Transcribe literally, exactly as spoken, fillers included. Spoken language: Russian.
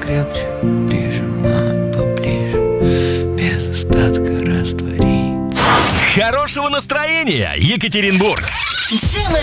покрепче, прижимай поближе, без остатка раствориться. Хорошего настроения, Екатеринбург! Джем